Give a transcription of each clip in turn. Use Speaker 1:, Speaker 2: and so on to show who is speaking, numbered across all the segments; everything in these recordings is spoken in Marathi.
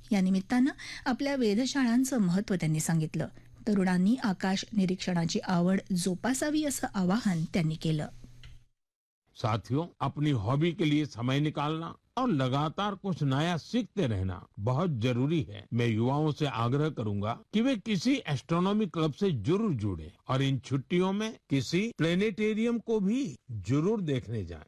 Speaker 1: या निमित्तानं आपल्या वेधशाळांचं महत्त्व त्यांनी सांगितलं. तरुणांनी आकाश निरीक्षणाची आवड जोपासावी असं आवाहन त्यांनी केलं.
Speaker 2: साथियों, अपनी हॉबी के लिए समय निकालना और लगातार कुछ नया सीखते रहना बहुत जरूरी है। मैं युवाओं से आग्रह करूंगा कि वे किसी एस्ट्रोनॉमी क्लब से जरूर जुड़े और इन छुट्टियों में किसी प्लेनेटेरियम को भी जरूर देखने जाएं।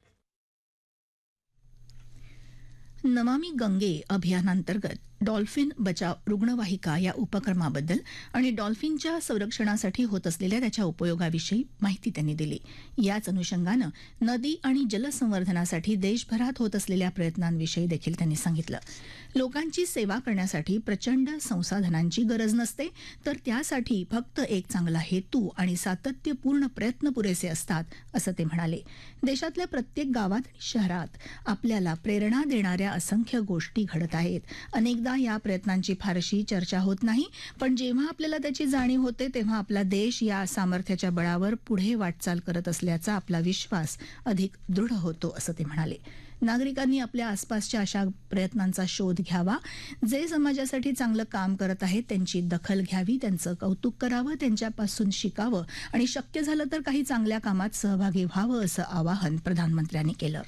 Speaker 1: नमामि गंगे अभियानांतर्गत डॉल्फिन बचाव रुग्णवाहिका या उपक्रमाबद्दल आणि डॉल्फिनच्या संरक्षणासाठी होत असलेल्या त्याच्या उपयोगाविषयी माहिती त्यांनी दिली. याच अनुषंगानं नदी आणि जलसंवर्धनासाठी देशभरात होत असलेल्या प्रयत्नांविषयी देखील त्यांनी सांगितलं. लोकांची सेवा करण्यासाठी प्रचंड संसाधनांची गरज नसते, तर त्यासाठी फक्त एक चांगला हेतू आणि सातत्यपूर्ण प्रयत्न पुरेसे असतात, असं ते म्हणाले. देशातल्या प्रत्येक गावात आणि शहरात आपल्याला प्रेरणा देणाऱ्या असंख्य गोष्टी घडत आहेत. अनेकदा या प्रयत्नांची फारशी चर्चा होत नाही, पण जेव्हा आपल्याला त्याची जाणीव होते तेव्हा आपला देश या सामर्थ्याच्या बळावर पुढे वाटचाल करत असल्याचा आपला विश्वास अधिक दृढ होतो, असं ते म्हणाले. नागरिकांनी आपल्या आसपासच्या अशा प्रयत्नांचा शोध घ्यावा. जे समाजासाठी चांगलं काम करत आहेत त्यांची दखल घ्यावी, त्यांचं कौतुक करावं, त्यांच्यापासून शिकावं आणि शक्य झालं तर काही चांगल्या कामात सहभागी व्हावं, असं आवाहन प्रधानमंत्र्यांनी केलं.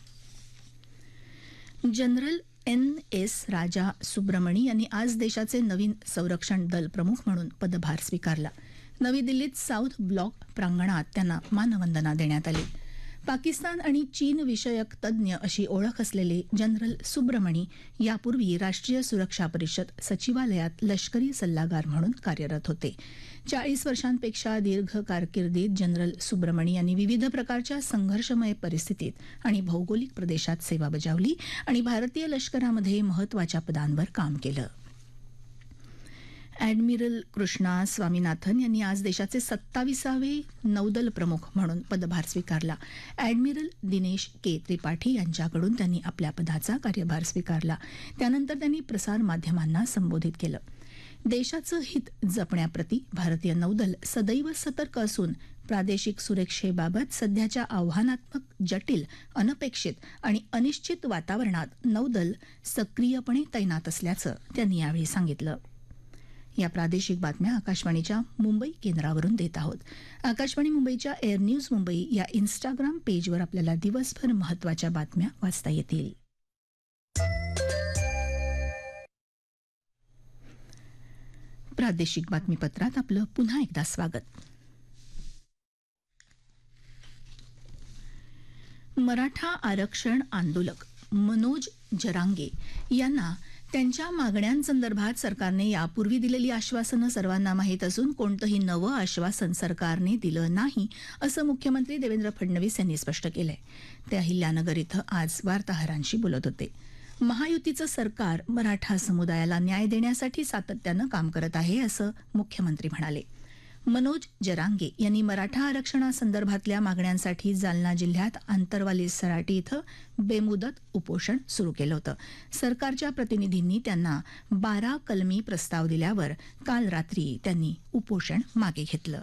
Speaker 1: जनरल NS राजा सुब्रमणी यांनी आज देशाचे नवीन संरक्षण दल प्रमुख म्हणून पदभार स्वीकारला. नवी दिल्लीत साऊथ ब्लॉक प्रांगणात त्यांना मानवंदना देण्यात आली. पाकिस्तान आणि चीन विषयक तज्ज्ञ अशी ओळख असलेले जनरल सुब्रमणी यापूर्वी राष्ट्रीय सुरक्षा परिषद सचिवालयात लष्करी सल्लागार म्हणून कार्यरत होते. 40 वर्षांपेक्षा दीर्घ कारकिर्दीत जनरल सुब्रमणी यांनी विविध प्रकारच्या संघर्षमय परिस्थितीत आणि भौगोलिक प्रदेशात सेवा बजावली आणि भारतीय लष्करामध्ये महत्त्वाच्या पदांवर काम केलं. ॲडमिरल कृष्णा स्वामीनाथन यांनी आज देशाचे 27वे नौदल प्रमुख म्हणून पदभार स्वीकारला. ॲडमिरल दिनेश के त्रिपाठी यांच्याकडून त्यांनी आपल्या पदाचा कार्यभार स्वीकारला. त्यानंतर त्यांनी प्रसारमाध्यमांना संबोधित केलं. देशाचं हित जपण्याप्रती भारतीय नौदल सदैव सतर्क असून प्रादेशिक सुरक्षेबाबत सध्याच्या आव्हानात्मक, जटिल, अनपेक्षित आणि अनिश्चित वातावरणात नौदल सक्रियपणे तैनात असल्याचं त्यांनी यावेळी सांगितलं. या प्रादेशिक बातम्या आकाशवाणीच्या मुंबई केंद्रावरून देत आहोत. आकाशवाणी मुंबईच्या एअर न्यूज मुंबई या इन्स्टाग्राम पेजवर आपल्याला दिवसभर महत्त्वाच्या बातम्या वाचता येतील. प्रादेशिक बातमीपत्रात आपलं पुन्हा एकदा स्वागत. मराठा आरक्षण आंदोलक मनोज जरांगे यांना त्यांच्या मागण्यांसंदर्भात सरकारने यापूर्वी दिलेली आश्वासनं सर्वांना माहीत असून कोणतंही नवं आश्वासन सरकारने दिलं नाही, असं मुख्यमंत्री देवेंद्र फडणवीस यांनी स्पष्ट केलंय. ते अहिल्यानगर इथं आज वार्ताहरांशी बोलत होते. महायुतीचं सरकार मराठा समुदायाला न्याय देण्यासाठी सातत्यानं काम करत आहे, असं मुख्यमंत्री म्हणाले. मनोज जरांगे यांनी मराठा आरक्षणासंदर्भातल्या मागण्यांसाठी जालना जिल्ह्यात आंतरवाली सराटी इथं बेमुदत उपोषण सुरू केलं होतं. सरकारच्या प्रतिनिधींनी त्यांना 12 कलमी प्रस्ताव दिल्यावर काल रात्री त्यांनी उपोषण मागे घेतलं.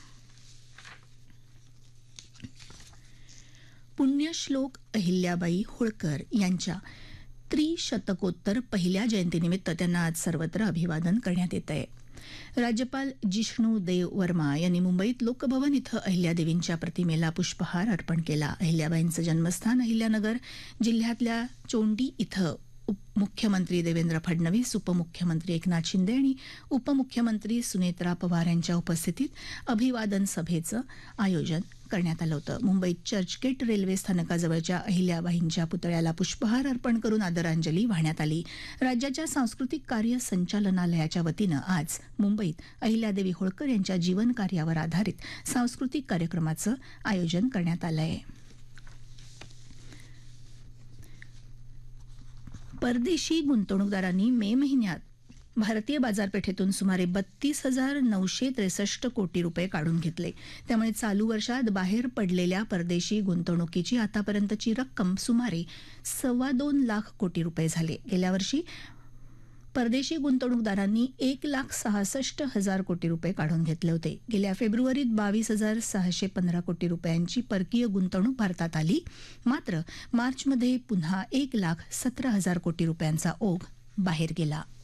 Speaker 1: पुण्यश्लोक अहिल्याबाई होळकर यांच्या त्रिशतकोत्तर पहिल्या जयंतीनिमित्त त्यांना आज सर्वत्र अभिवादन करण्यात येत आहे. राज्यपाल जिष्णू देव वर्मा यांनी मुंबईत लोकभवन इथं अहिल्यादेवींच्या प्रतिमेला पुष्पहार अर्पण केला. अहिल्याबाईंचं जन्मस्थान अहिल्यानगर जिल्ह्यातल्या चोंडी इथं मुख्यमंत्री देवेंद्र फडणवीस, उपमुख्यमंत्री एकनाथ शिंदे आणि उपमुख्यमंत्री सुनेत्रा पवार यांच्या उपस्थितीत अभिवादन सभेचं आयोजन करण्यात आलं होतं. मुंबईत चर्चगेट रेल्वे स्थानकाजवळच्या अहिल्याबाईंच्या पुतळ्याला पुष्पहार अर्पण करून आदरांजली वाहण्यात आली. राज्याच्या सांस्कृतिक कार्य संचालनालयाच्या वतीनं आज मुंबईत अहिल्यादेवी होळकर यांच्या जीवन कार्यावर आधारित सांस्कृतिक कार्यक्रमाचं आयोजन करण्यात आलं आहे. परदेशी गुंतवणूकदारांनी मे महिन्यात भारतीय बाजारपेठेतून सुमारे 32,963 कोटी रुपये काढून घेतले. त्यामुळे चालू वर्षात बाहेर पडलेल्या परदेशी गुंतवणुकीची आतापर्यंतची रक्कम सुमारे 2.25 लाख कोटी रुपये झाली. गेल्या वर्षी परदेशी गुंतवणूकदारांनी 1,66,000 कोटी रुपये काढून घेतले होते. गेल्या फेब्रुवारीत 22,615 कोटी रुपयांची परकीय गुंतवणूक भारतात आली. मात्र मार्चमध्ये पुन्हा 1,17,000 कोटी रुपयांचा ओघ बाहेर गेला.